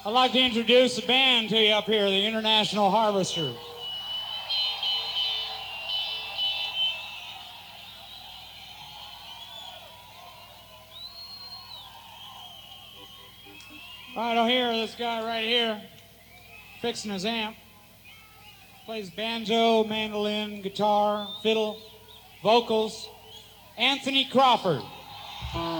I'd like to introduce the band to you up here, the International Harvesters. Right over here, this guy right here, fixing his amp. Plays banjo, mandolin, guitar, fiddle, vocals. Anthony Crawford.